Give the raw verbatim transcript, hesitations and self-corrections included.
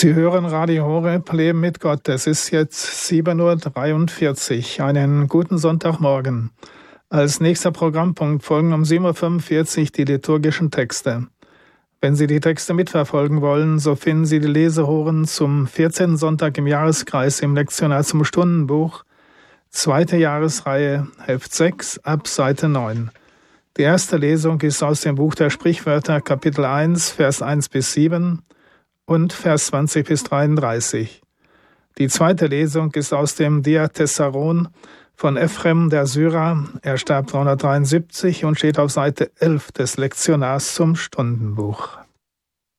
Sie hören Radio Horeb, Leben mit Gott. Es ist jetzt sieben Uhr dreiundvierzig. Einen guten Sonntagmorgen. Als nächster Programmpunkt folgen um sieben Uhr fünfundvierzig die liturgischen Texte. Wenn Sie die Texte mitverfolgen wollen, so finden Sie die Lesehoren zum vierzehnten Sonntag im Jahreskreis im Lektionar zum Stundenbuch, zweite Jahresreihe, Heft sechs, ab Seite neun. Die erste Lesung ist aus dem Buch der Sprichwörter, Kapitel eins, Vers eins bis sieben und Vers zwanzig bis dreiunddreißig. Die zweite Lesung ist aus dem Diatessaron von Ephrem der Syrer. Er starb dreihundertdreiundsiebzig und steht auf Seite elf des Lektionars zum Stundenbuch.